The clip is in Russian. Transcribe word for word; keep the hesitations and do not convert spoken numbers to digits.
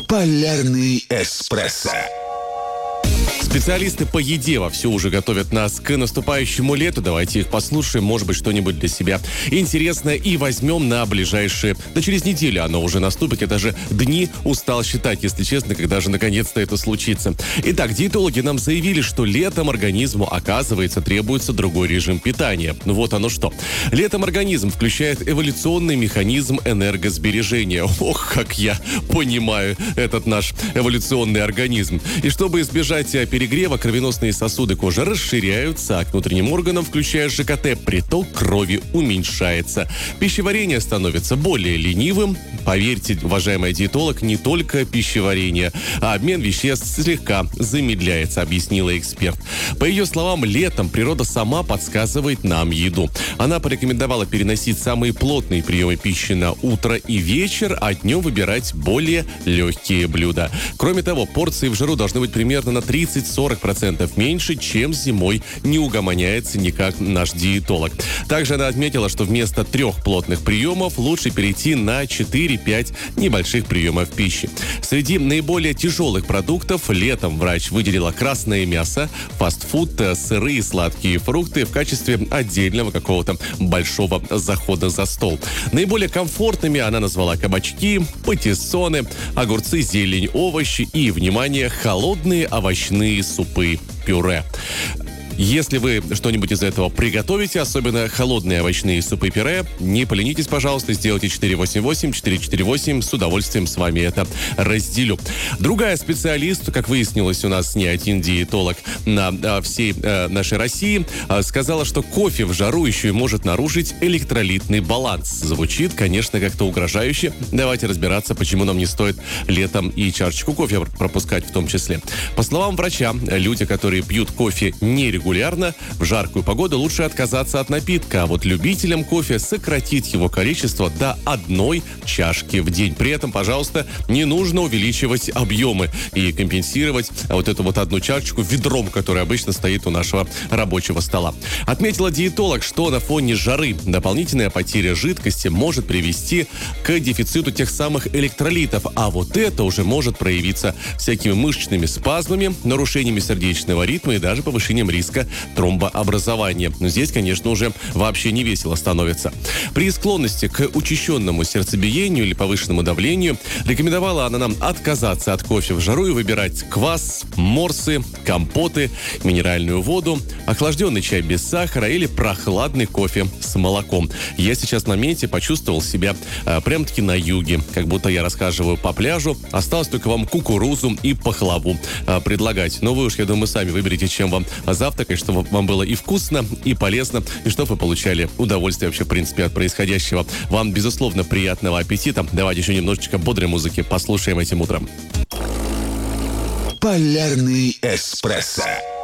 Полярный эспрессо. Специалисты по еде вовсю уже готовят нас к наступающему лету. Давайте их послушаем, может быть, что-нибудь для себя интересное и возьмем на ближайшие... Да через неделю оно уже наступит. Я даже дни устал считать, если честно, когда же наконец-то это случится. Итак, диетологи нам заявили, что летом организму, оказывается, требуется другой режим питания. Ну вот оно что. Летом организм включает эволюционный механизм энергосбережения. Ох, как я понимаю этот наш эволюционный организм. И чтобы избежать перегрева, кровеносные сосуды кожи расширяются, а к внутренним органам, включая ЖКТ, приток крови уменьшается. Пищеварение становится более ленивым. Поверьте, уважаемый диетолог, не только пищеварение, а обмен веществ слегка замедляется, объяснила эксперт. По ее словам, летом природа сама подсказывает нам еду. Она порекомендовала переносить самые плотные приемы пищи на утро и вечер, а днем выбирать более легкие блюда. Кроме того, порции в жиру должны быть примерно на тридцать-сорок процентов меньше, чем зимой, не угомоняется никак наш диетолог. Также она отметила, что вместо трех плотных приемов лучше перейти на четыре-пять небольших приемов пищи. Среди наиболее тяжелых продуктов летом врач выделила красное мясо, фастфуд, сыры и сладкие фрукты в качестве отдельного какого-то большого захода за стол. Наиболее комфортными она назвала кабачки, патиссоны, огурцы, зелень, овощи и, внимание, холодные овощи супы, пюре. Если вы что-нибудь из этого приготовите, особенно холодные овощные супы-пюре, не поленитесь, пожалуйста, сделайте четыре восемь восемь четыре четыре восемь. С удовольствием с вами это разделю. Другая специалист, как выяснилось, у нас не один диетолог на а, всей а, нашей России, а, сказала, что кофе в жару еще и может нарушить электролитный баланс. Звучит, конечно, как-то угрожающе. Давайте разбираться, почему нам не стоит летом и чашечку кофе пропускать в том числе. По словам врача, люди, которые пьют кофе нерегулярно, Регулярно, в жаркую погоду лучше отказаться от напитка, а вот любителям кофе сократить его количество до одной чашки в день. При этом, пожалуйста, не нужно увеличивать объемы и компенсировать вот эту вот одну чашечку ведром, который обычно стоит у нашего рабочего стола. Отметила диетолог, что на фоне жары дополнительная потеря жидкости может привести к дефициту тех самых электролитов, а вот это уже может проявиться всякими мышечными спазмами, нарушениями сердечного ритма и даже повышением риска тромбообразования. Но здесь, конечно, уже вообще не весело становится. При склонности к учащенному сердцебиению или повышенному давлению рекомендовала она нам отказаться от кофе в жару и выбирать квас, морсы, компоты, минеральную воду, охлажденный чай без сахара или прохладный кофе с молоком. Я сейчас на моменте почувствовал себя а, прям-таки на юге, как будто я расхаживаю по пляжу. Осталось только вам кукурузу и пахлаву а, предлагать. Но вы уж, я думаю, сами выберите, чем вам завтрак, и чтобы вам было и вкусно, и полезно, и чтобы вы получали удовольствие вообще, в принципе, от происходящего. Вам, безусловно, приятного аппетита. Давайте еще немножечко бодрой музыки послушаем этим утром. Полярный эспрессо.